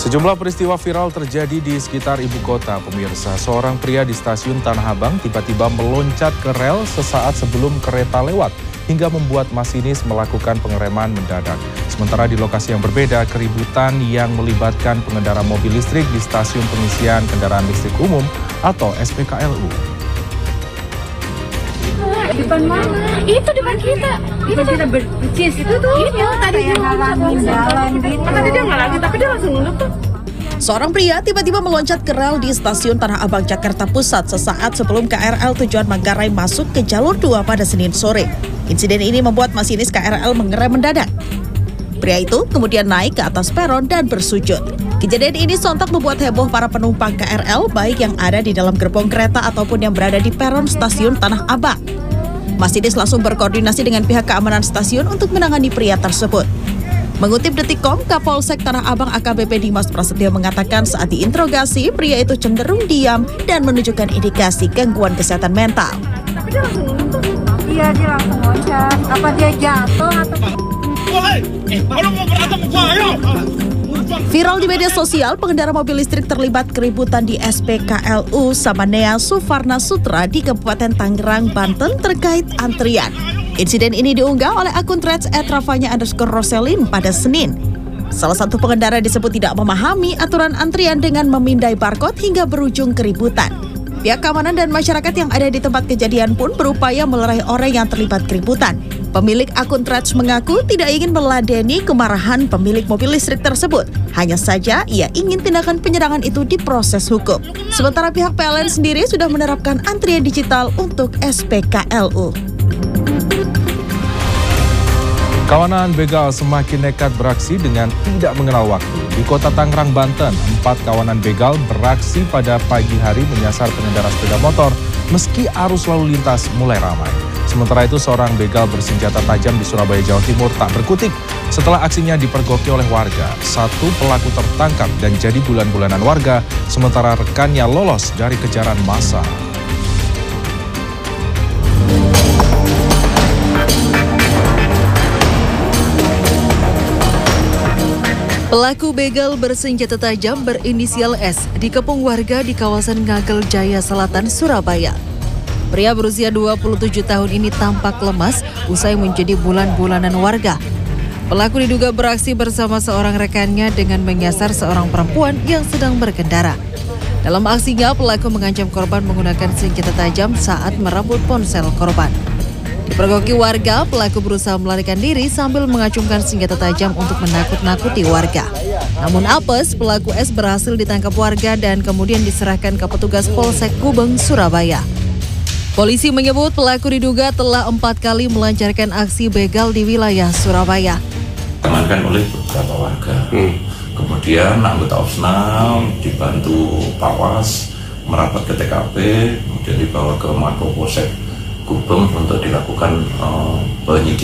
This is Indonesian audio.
Sejumlah peristiwa viral terjadi di sekitar ibu kota, pemirsa. Seorang pria di stasiun Tanah Abang tiba-tiba meloncat ke rel sesaat sebelum kereta lewat, hingga membuat masinis melakukan pengereman mendadak. Sementara di lokasi yang berbeda, keributan yang melibatkan pengendara mobil listrik di stasiun pengisian kendaraan listrik umum atau SPKLU. Depan mana? Itu depan kita. Itu kita bercis itu tuh. Itu tadi dia ngalangin jalan gitu. Tadi dia ngalangin tapi dia langsung nunduk tuh. Seorang pria tiba-tiba meloncat ke rel di stasiun Tanah Abang, Jakarta Pusat sesaat sebelum KRL tujuan Manggarai masuk ke jalur 2 pada Senin sore. Insiden ini membuat masinis KRL mengerem mendadak. Pria itu kemudian naik ke atas peron dan bersujud. Kejadian ini sontak membuat heboh para penumpang KRL, baik yang ada di dalam gerbong kereta ataupun yang berada di peron stasiun Tanah Abang. Masinis langsung berkoordinasi dengan pihak keamanan stasiun untuk menangani pria tersebut. Mengutip Detikcom, Kapolsek Tanah Abang AKBP Dimas Prasetyo mengatakan saat diinterogasi, pria itu cenderung diam dan menunjukkan indikasi gangguan kesehatan mental. Tapi dia langsung nunduk. Iya, dia langsung loncat. Apa dia jatuh atau... Viral di media sosial, pengendara mobil listrik terlibat keributan di SPKLU Samanea Suvarna Sutra di Kabupaten Tangerang, Banten terkait antrian. Insiden ini diunggah oleh akun threads @rafanya_roselin pada Senin. Salah satu pengendara disebut tidak memahami aturan antrian dengan memindai barcode hingga berujung keributan. Pihak keamanan dan masyarakat yang ada di tempat kejadian pun berupaya melerai orang yang terlibat keributan. Pemilik akun threads mengaku tidak ingin meladeni kemarahan pemilik mobil listrik tersebut. Hanya saja ia ingin tindakan penyerangan itu diproses hukum. Sementara pihak PLN sendiri sudah menerapkan antrian digital untuk SPKLU. Kawanan begal semakin nekat beraksi dengan tidak mengenal waktu. Di kota Tangerang, Banten, 4 kawanan begal beraksi pada pagi hari menyasar pengendara sepeda motor meski arus lalu lintas mulai ramai. Sementara itu, seorang begal bersenjata tajam di Surabaya, Jawa Timur tak berkutik. Setelah aksinya dipergoki oleh warga, satu pelaku tertangkap dan jadi bulan-bulanan warga, sementara rekannya lolos dari kejaran massa. Pelaku begal bersenjata tajam berinisial S dikepung warga di kawasan Ngagel Jaya Selatan, Surabaya. Pria berusia 27 tahun ini tampak lemas usai menjadi bulan-bulanan warga. Pelaku diduga beraksi bersama seorang rekannya dengan menyasar seorang perempuan yang sedang berkendara. Dalam aksinya, pelaku mengancam korban menggunakan senjata tajam saat merebut ponsel korban. Dipergoki warga, pelaku berusaha melarikan diri sambil mengacungkan senjata tajam untuk menakut-nakuti warga. Namun apes, pelaku S berhasil ditangkap warga dan kemudian diserahkan ke petugas Polsek Gubeng, Surabaya. Polisi menyebut pelaku diduga telah 4 kali melancarkan aksi begal di wilayah Surabaya. Diamankan oleh beberapa warga. Kemudian anggota Opsnal dibantu Pawas merapat ke TKP, kemudian dibawa ke Mako Polsek Gubeng untuk dilakukan penyidikan.